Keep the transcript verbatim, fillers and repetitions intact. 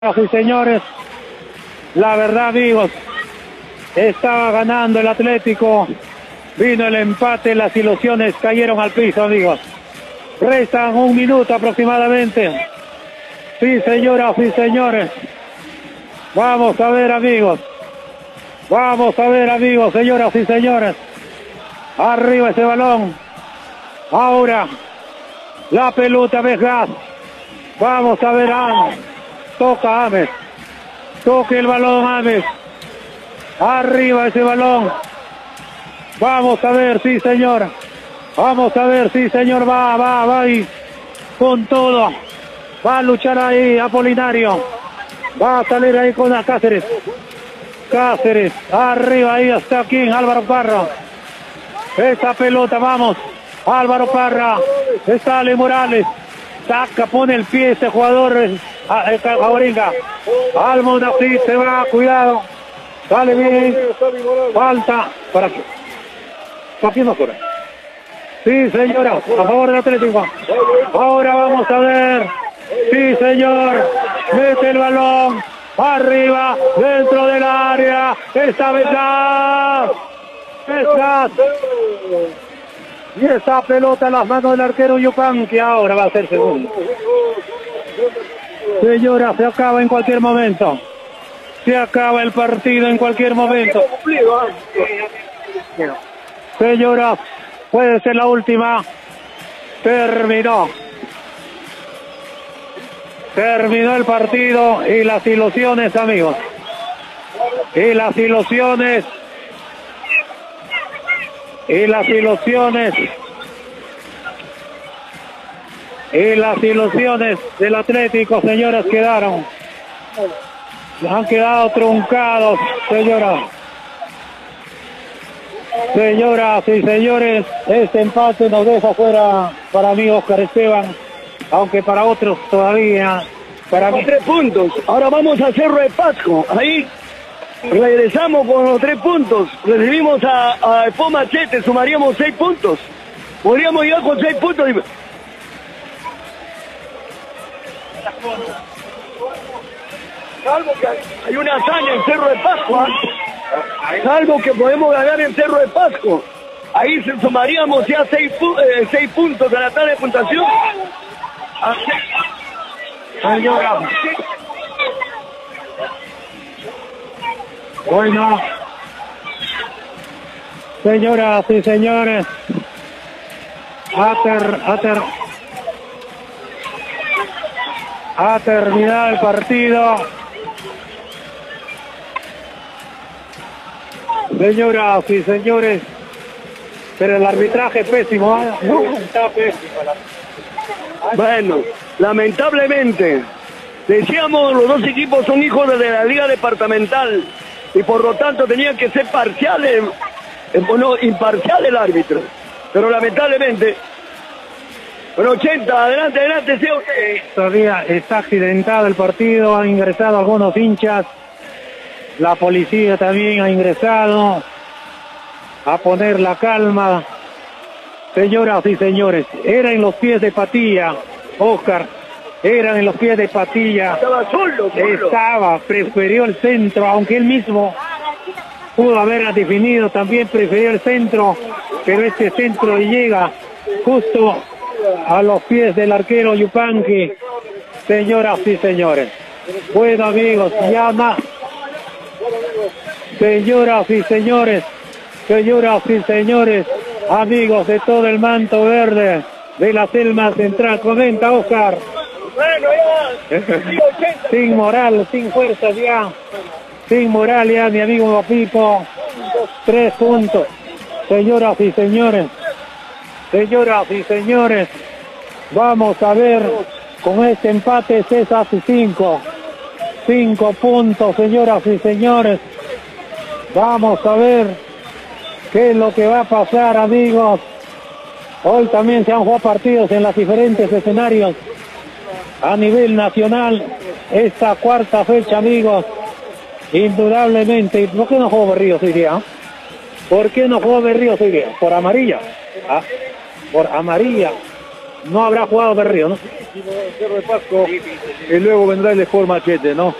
Sí, señores, la verdad, amigos, estaba ganando el Atlético, vino el empate, las ilusiones cayeron al piso, amigos. Restan un minuto aproximadamente. Sí, señoras y señores, vamos a ver, amigos, vamos a ver, amigos, señoras y señores, arriba ese balón, ahora la pelota Vegas, vamos a ver, a toca Ames, toque el balón Ames, arriba ese balón, vamos a ver, sí señor, vamos a ver, sí señor, va, va, va ahí, con todo, va a luchar ahí Apolinario, va a salir ahí con a Cáceres, Cáceres, arriba ahí hasta aquí Álvaro Parra, esa pelota, vamos, Álvaro Parra, sale Morales, saca, pone el pie este jugador, Jauregui, Almonacid se va, cuidado, sale bien, falta, ¿para qué? ¿Para quién no corre? Sí, señora, a favor del Atlético, ahora vamos a ver, sí, señor, mete el balón, arriba, dentro del área, esta vez gas, es gas, y esa pelota en las manos del arquero Yupan, que ahora va a ser segundo. Señora, se acaba en cualquier momento. Se acaba el partido en cualquier momento. Señora, puede ser la última. Terminó. Terminó el partido y las ilusiones, amigos. Y las ilusiones. Y las ilusiones. Y las ilusiones del Atlético, señoras, quedaron. Han quedado truncados, señoras. Señoras y señores, este empate nos deja fuera para mí Oscar Esteban, aunque para otros todavía. Para mí tres puntos. Ahora vamos a Cerro de Pasco. Ahí regresamos con los tres puntos. Recibimos a, a Fomachete, sumaríamos seis puntos. Podríamos llegar con seis puntos. Y... salvo que hay una hazaña en Cerro de Pasco, ¿eh? Salvo que podemos ganar en Cerro de Pasco, ahí se sumaríamos ya seis, eh, seis puntos a la tabla de puntuación. Señora, bueno, señoras y señores, a ter, a ter, ha terminado el partido. Señoras y señores, pero el arbitraje pésimo, ¿eh? No, está pésimo. Bueno, lamentablemente, decíamos, los dos equipos son hijos de la liga departamental y por lo tanto tenían que ser parciales, eh, no, imparcial el árbitro, pero lamentablemente, con ochenta, adelante, adelante, sea usted. Todavía está accidentado el partido, han ingresado algunos hinchas, la policía también ha ingresado a poner la calma. Señoras y señores, era en los pies de Patilla, Oscar, eran en los pies de Patilla. Estaba solo, solo. Estaba, prefirió el centro, aunque él mismo pudo haberla definido, también prefirió el centro, pero este centro llega justo a los pies del arquero Yupanqui. Señoras y señores, bueno, amigos, ya más. Señoras y señores, señoras y señores, amigos de todo el manto verde de la Selma Central, comenta Oscar. Bueno, ya. Sin moral, sin fuerzas ya, sin moral ya, mi amigo Pipo. Tres puntos. Señoras y señores, señoras y señores, vamos a ver con este empate César cinco. Cinco puntos, señoras y señores. Vamos a ver qué es lo que va a pasar, amigos. Hoy también se han jugado partidos en los diferentes escenarios a nivel nacional. Esta cuarta fecha, amigos, indudablemente. ¿Por qué no jugó Berríos hoy día? ¿Por qué no jugó Berríos hoy día? Por amarilla. ¿Ah? Por amarilla. no habrá jugado Berrío, ¿no? Cerro de Pasco. Y luego vendrá el Sport Machete, ¿no?